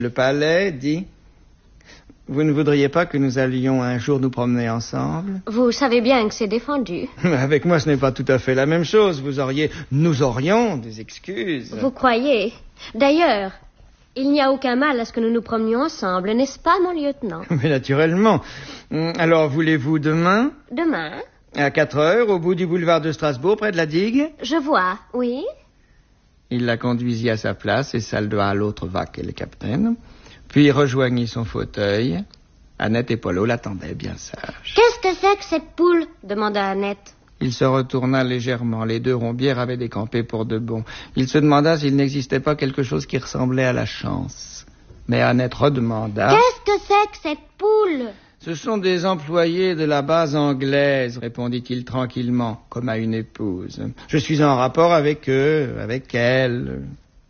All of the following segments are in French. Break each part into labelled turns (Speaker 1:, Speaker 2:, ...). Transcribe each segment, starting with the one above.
Speaker 1: Le palais dit... Vous ne voudriez pas que nous allions un jour nous promener ensemble?
Speaker 2: Vous savez bien que c'est défendu.
Speaker 1: Avec moi, ce n'est pas tout à fait la même chose. Nous aurions des excuses.
Speaker 2: Vous croyez? D'ailleurs, il n'y a aucun mal à ce que nous nous promenions ensemble, n'est-ce pas, mon lieutenant?
Speaker 1: Mais naturellement. Alors, voulez-vous demain?
Speaker 2: Demain?
Speaker 1: À 4 heures, au bout du boulevard de Strasbourg, près de la digue?
Speaker 2: Je vois, oui.
Speaker 1: Il la conduisit à sa place et salua à l'autre vaque et le capitaine. Puis rejoignit son fauteuil. Annette et Polo l'attendaient bien sages.
Speaker 2: Qu'est-ce que c'est que cette poule? Demanda Annette.
Speaker 1: Il se retourna légèrement. Les deux rombières avaient décampé pour de bon. Il se demanda s'il n'existait pas quelque chose qui ressemblait à la chance. Mais Annette redemanda...
Speaker 2: Qu'est-ce que c'est que cette poule?
Speaker 1: Ce sont des employés de la base anglaise, répondit-il tranquillement, comme à une épouse. Je suis en rapport avec eux, avec elle.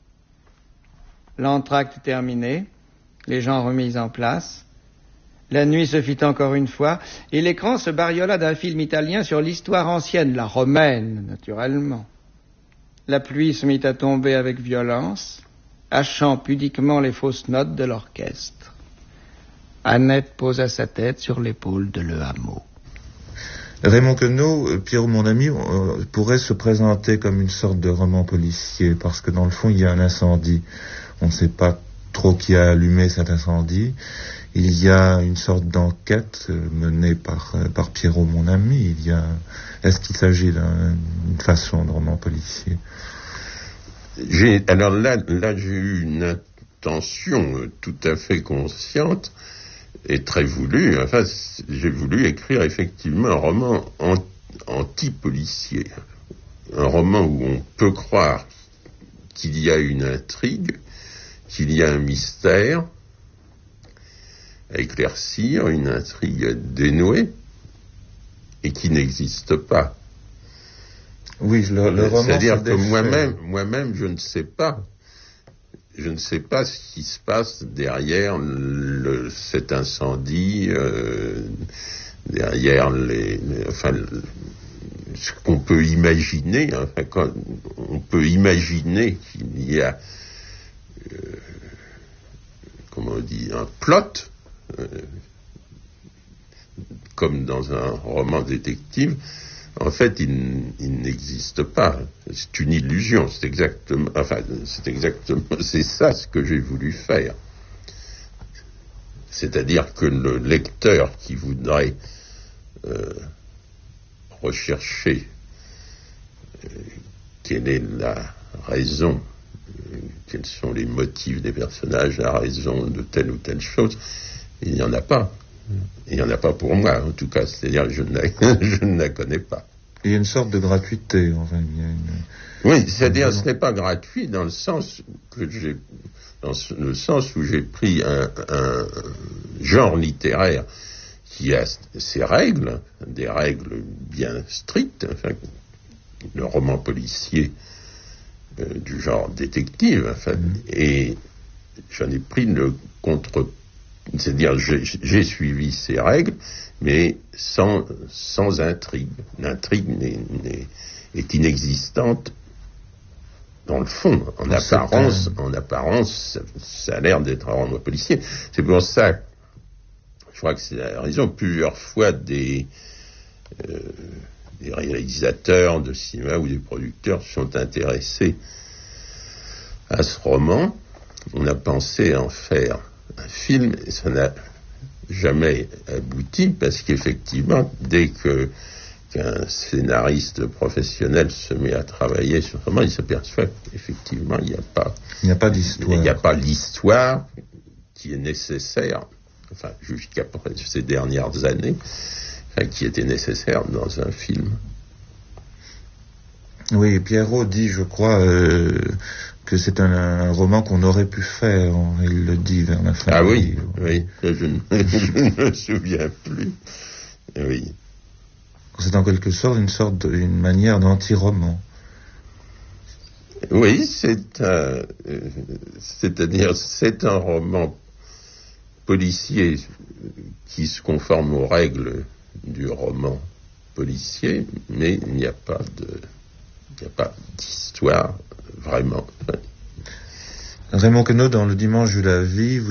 Speaker 1: L'entracte terminé. Les gens remis en place. La nuit se fit encore une fois, et l'écran se bariola d'un film italien sur l'histoire ancienne, la romaine, naturellement. La pluie se mit à tomber avec violence, hachant pudiquement les fausses notes de l'orchestre. Annette posa sa tête sur l'épaule de Le Hameau.
Speaker 3: Raymond Queneau, Pierrot, mon ami, pourrait se présenter comme une sorte de roman policier, parce que dans le fond, il y a un incendie. On ne sait pas trop qui a allumé cet incendie. Il y a une sorte d'enquête menée par Pierrot, mon ami. Est-ce qu'il s'agit d'une façon de roman policier?
Speaker 4: Alors là, j'ai eu une intention tout à fait consciente et très voulue. Enfin, j'ai voulu écrire effectivement un roman anti-policier. Un roman où on peut croire qu'il y a une intrigue, qu'il y a un mystère à éclaircir, une intrigue dénouée et qui n'existe pas.
Speaker 3: Oui, le roman...
Speaker 4: C'est-à-dire que moi-même, je ne sais pas ce qui se passe derrière cet incendie, derrière ce qu'on peut imaginer. Enfin, on peut imaginer qu'il y a comment on dit, un plot, comme dans un roman détective. En fait, il n'existe pas. C'est une illusion. C'est ça ce que j'ai voulu faire. C'est-à-dire que le lecteur qui voudrait rechercher quelle est la raison, quels sont les motifs des personnages, la raison de telle ou telle chose, il n'y en a pas. Il n'y en a pas pour moi, en tout cas. C'est-à-dire que je ne la connais pas.
Speaker 3: Il y a une sorte de gratuité, enfin.
Speaker 4: Oui, c'est-à-dire que ce n'est pas gratuit dans le sens où j'ai pris un genre littéraire qui a ses règles, des règles bien strictes, enfin, le roman policier du genre détective, enfin, et j'en ai pris le contre. C'est-à-dire, j'ai suivi ces règles, mais sans intrigue. L'intrigue est inexistante dans le fond. En apparence, ça a l'air d'être un roman policier. C'est pour ça, je crois que c'est la raison, plusieurs fois des réalisateurs de cinéma ou des producteurs sont intéressés à ce roman. On a pensé en faire un film, et ça n'a jamais abouti, parce qu'effectivement, dès qu'un scénariste professionnel se met à travailler sur ce roman, il s'aperçoit qu'effectivement, il n'y a pas d'histoire. Il n'y a pas l'histoire qui est nécessaire, enfin, jusqu'à ces dernières années, qui était nécessaire dans un film.
Speaker 3: Oui, Pierrot dit, je crois, que c'est un roman qu'on aurait pu faire. Il le dit vers la fin.
Speaker 4: Ah oui, oui, je ne me souviens plus. Oui.
Speaker 3: C'est en quelque sorte une manière d'anti-roman.
Speaker 4: Oui, c'est-à-dire c'est un roman policier qui se conforme aux règles du roman policier, mais il n'y a pas d'histoire vraiment.
Speaker 3: Raymond Queneau, dans Le Dimanche de la vie,